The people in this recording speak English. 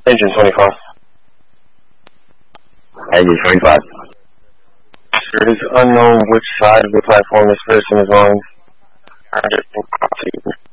Engine 25. Engine 25. It is unknown which side of the platform this person is on.